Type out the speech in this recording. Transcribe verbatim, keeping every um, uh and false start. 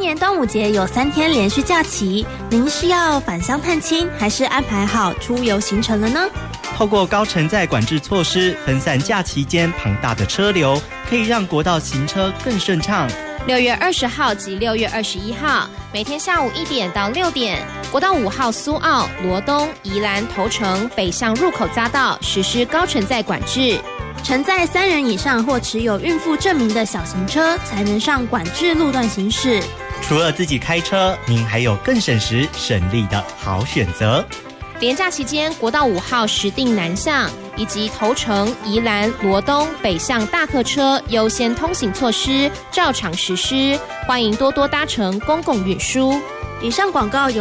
年端午节有三天连续假期，您是要返乡探亲，还是安排好出游行程了呢？ 透过高承载管制措施，分散假期间庞大的车流，可以让国道行车更顺畅。 六月二十号及六月二十一号，每天下午一点到六点，国道五号苏澳、罗东、宜兰头城北向入口匝道实施高承载管制。 承载三人以上或持有孕妇证明的小型车才能上管制路段行驶。 除了自己开车，您还有更省时省力的好选择。 连假期间，国道五号石碇南向以及头城、宜兰、罗东北向大客车优先通行措施照常实施，欢迎多多搭乘公共运输。 以上广告由